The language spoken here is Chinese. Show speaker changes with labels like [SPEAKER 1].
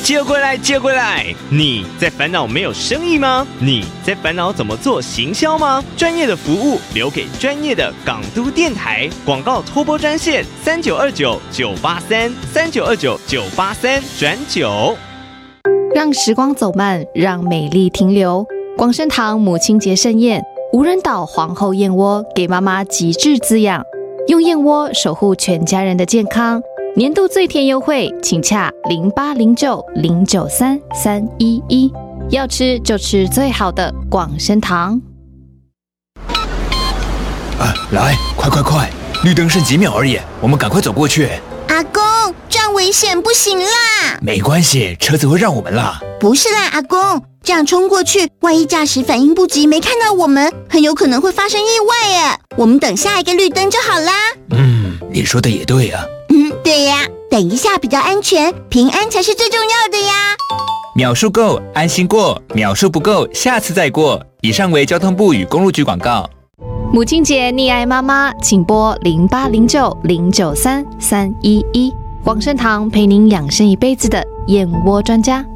[SPEAKER 1] 接回来，接回来！你在烦恼没有生意吗？你在烦恼怎么做行销吗？专业的服务留给专业的港都电台，广告托播专线3929-983，3929-983转9。
[SPEAKER 2] 让时光走慢，让美丽停留。广生堂母亲节盛宴，无人岛皇后燕窝给妈妈极致滋养，用燕窝守护全家人的健康。年度最甜优惠，请洽0809093311，要吃就吃最好的广生堂。
[SPEAKER 3] 来，快！绿灯剩几秒而已，我们赶快走过去。
[SPEAKER 4] 阿公，这样危险，不行啦！
[SPEAKER 3] 没关系，车子会让我们啦。
[SPEAKER 4] 不是啦，阿公，这样冲过去，万一驾驶反应不及，没看到我们，很有可能会发生意外耶。我们等下一个绿灯就好啦。
[SPEAKER 3] 你说的也对啊。
[SPEAKER 4] 对呀，等一下比较安全，平安才是最重要的呀。
[SPEAKER 3] 秒数够，安心过；秒数不够，下次再过。以上为交通部与公路局广告。
[SPEAKER 2] 母亲节溺爱妈妈，请拨0809093311，广生堂陪您养生一辈子的燕窝专家。